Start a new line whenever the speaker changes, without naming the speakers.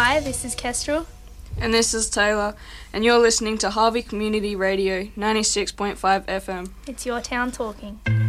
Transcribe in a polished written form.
Hi, this is Kestrel.
And this is Taylor, and you're listening to Harvey Community Radio 96.5 FM.
It's your town talking.